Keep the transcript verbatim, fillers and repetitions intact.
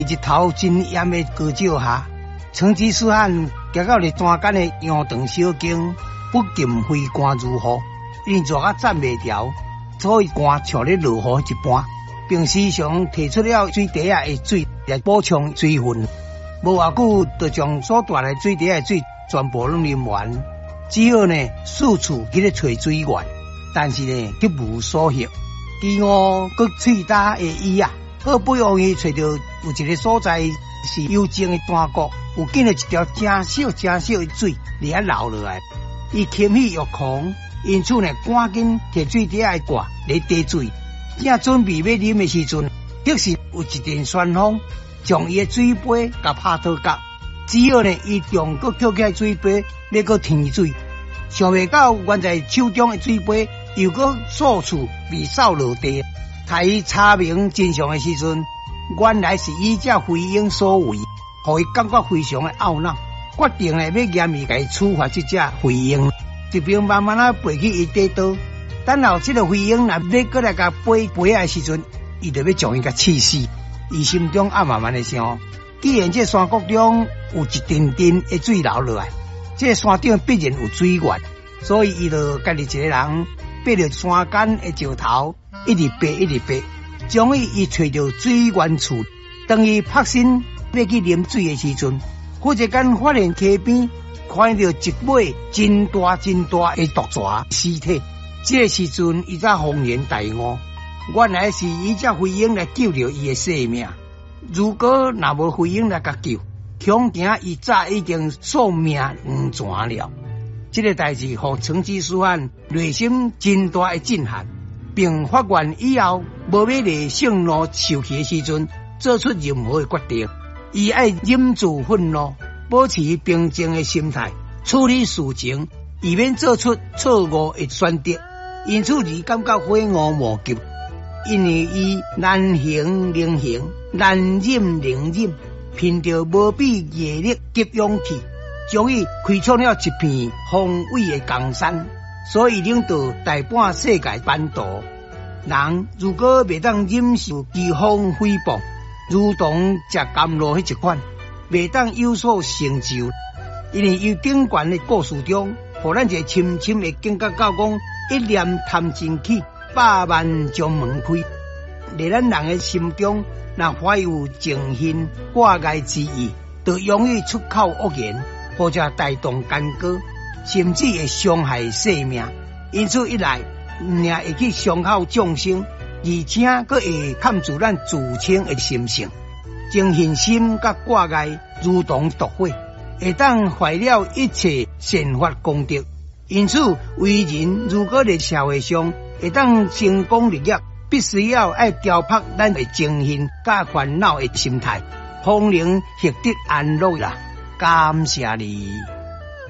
日头真炎的高照下，成吉思汗行到了山间的羊肠小径，不禁非汗如雨，因热啊站袂牢，所以汗像咧落雨一般，并时常提出了水底下的水来补充水分。无偌久，就将所带来水底下的水全部拢啉完，只好呢四处去咧找水源，但是呢却无所获。饥饿搁喙焦的伊啊，好不容易找到有一个所在是幽静的山谷，有见到一条真小真小的水伫遐流落来，伊牵起欲狂，因此呢赶紧摕水底下的挂来滴水，正准备要啉的时阵，即时有一阵旋风将伊的水杯甲拍倒角，只好呢伊用搁捡起水杯要搁添水，想袂到原在手中的水杯又搁数处被扫落地，待伊查明真相的时阵，原来是以这飞鹰所为，互伊感觉非常的懊恼，决定呢要严厉来处罚这只飞鹰，一边慢慢啊背去伊底刀。等候这个飞鹰若要过来甲背背的时阵，伊就要将伊甲刺死。伊心中暗慢慢的想，既然这山谷中有一阵阵的水流落来，这山顶必然有水源，所以伊就家己一个人爬到山间的石头，一直爬一直爬，终于伊找到水源处。当伊拍身要去啉水的时阵，忽然间发现溪边看到一尾真大真大的毒蛇尸体。这个时阵，伊才恍然大悟，原来是伊只飞鹰来救了伊的性命。如果若无飞鹰来甲救，恐惊伊早已经送命黄泉了。这个代志互成吉思汗内心真大的震撼，并发愿以后无要来盛怒受气的时阵做出任何的决定。伊爱忍住愤怒，保持平静的心态，处理事情，以免做出错误的选择。因此，伊感觉悔悟莫及，因为伊难行能行，难忍能忍，凭着无比毅力及勇气，终于开创了一片宏伟的江山。所以领导大半世界版图。人如果袂当忍受饥荒诽谤，如同食甘露迄一款，袂当有所成就。因为由顶悬的故事中，互咱一个深深的感觉到讲，一念贪真起，百万将门开。在咱人的心中，若怀有正心挂碍之意，就容易出口恶言，或者带动干戈，甚至会伤害生命。因此一来，唔仅会去伤害众生，而且佫会砍住咱自清的心性。正信心甲挂碍如同毒火，会当坏了一切善法功德。因此，为人如果在社会上会当成功立业，必须要爱调拍咱的正信甲烦恼的心态，方能获得安乐啦。感谢你。